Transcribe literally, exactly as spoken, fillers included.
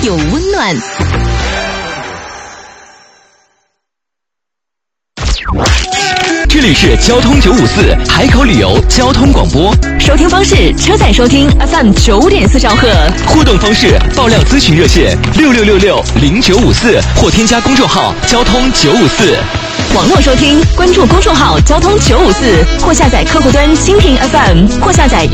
有温暖。 这里是交通九五四海口旅游交通广播， 收听方式：车载收听 F M 九点四兆赫， 互动方式：爆料咨询热线六六六六零九五四或添加公众号交通九五四。 网络收听，关注公众号交通九五四或下载客户端蜻蜓 F M 或下载